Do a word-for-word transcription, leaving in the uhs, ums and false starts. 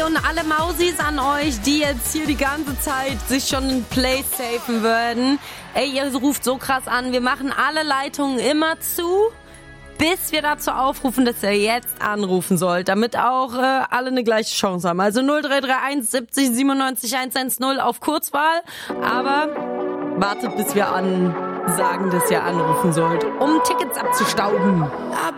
und alle Mausis an euch, die jetzt hier die ganze Zeit sich schon in Play safen würden. Ey, ihr ruft so krass an. Wir machen alle Leitungen immer zu, bis wir dazu aufrufen, dass ihr jetzt anrufen sollt, damit auch äh, alle eine gleiche Chance haben. Also null drei drei eins siebzig siebenundneunzig hundertzehn auf Kurzwahl. Aber wartet, bis wir ansagen, dass ihr anrufen sollt, um Tickets abzustauben.